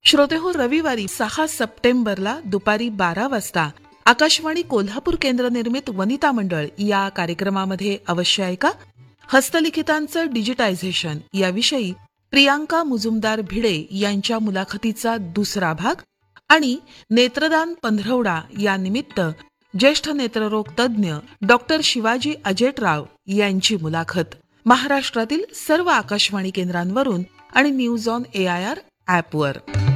श्रोतेहो, रविवारी 6 सप्टेंबरला दुपारी 12 वाजता आकाशवाणी कोल्हापूर केंद्र निर्मित वनिता मंडळ या कार्यक्रमामध्ये अवश्य ऐका. हस्तलिखितांचं डिजिटायझेशन याविषयी प्रियांका मुजुमदार भिडे यांच्या मुलाखतीचा दुसरा भाग आणि नेत्रदान पंधरवडा या निमित्त ज्येष्ठ नेत्ररोग तज्ज्ञ डॉक्टर शिवाजी अजेटराव यांची मुलाखत. महाराष्ट्रातील सर्व आकाशवाणी केंद्रांवरून आणि न्यूज ऑन AIR ॲपवर.